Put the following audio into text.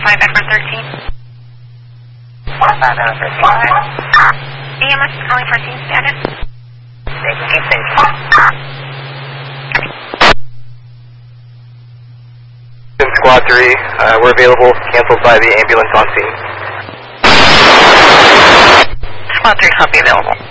5 Edward 13. 5 Edward 13. EMS calling for team status. Thank you. Squad 3, we're available, canceled by the ambulance on scene. Squad 3 copy available.